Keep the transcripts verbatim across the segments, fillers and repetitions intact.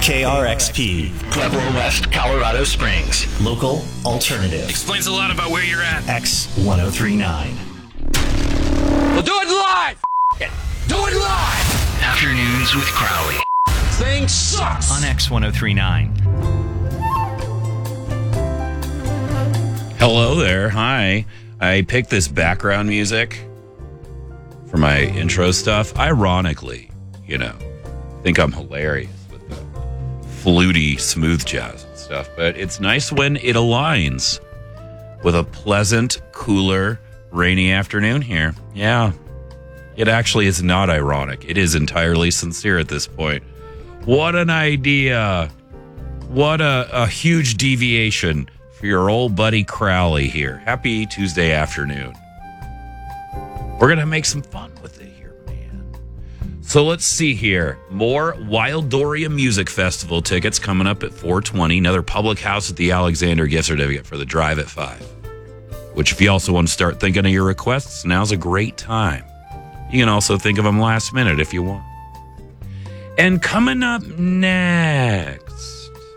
K R X P, Pueblo West, Colorado Springs. Local alternative. Explains a lot about where you're at. X ten thirty-nine. We'll do it live! F- it. Do it live! Afternoons with Crowley. Thing sucks! On X ten thirty-nine. Hello there. Hi. I picked this background music for my intro stuff. Ironically, you know, I think I'm hilarious with the fluty, smooth jazz and stuff. But it's nice when it aligns with a pleasant, cooler, rainy afternoon here. Yeah. It actually is not ironic. It is entirely sincere at this point. What an idea. What a, a huge deviation for your old buddy Crowley here. Happy Tuesday afternoon. We're going to make some fun with it here, man. So let's see here. More Wild Doria Music Festival tickets coming up at four twenty. Another Public House at the Alexander gift certificate for the drive at five. Which, if you also want to start thinking of your requests, now's a great time. You can also think of them last minute if you want. And coming up next,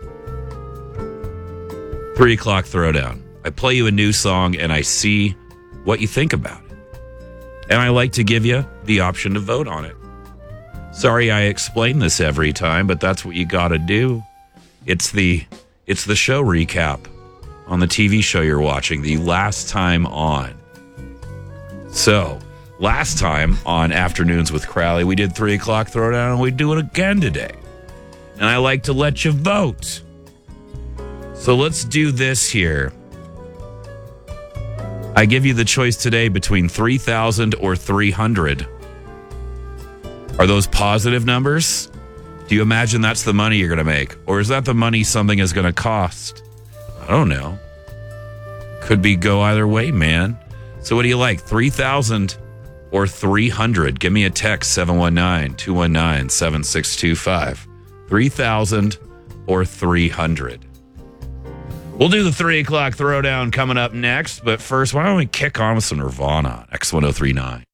three o'clock throwdown. I play you a new song and I see what you think about it. And I like to give you the option to vote on it. Sorry I explain this every time, but that's what you got to do. It's the it's the show recap on the T V show you're watching, the last time on. So, last time on Afternoons with Crowley, we did three o'clock throwdown, and we do it again today. And I like to let you vote. So let's do this here. I give you the choice today between three thousand or three hundred. Are those positive numbers? Do you imagine that's the money you're going to make? Or is that the money something is going to cost? I don't know. Could be go either way, man. So what do you like, three thousand or three hundred? Give me a text, seven one nine, two one nine, seven six two five. three thousand or three hundred. We'll do the three o'clock throwdown coming up next, but first, why don't we kick on with some Nirvana on X ten thirty-nine?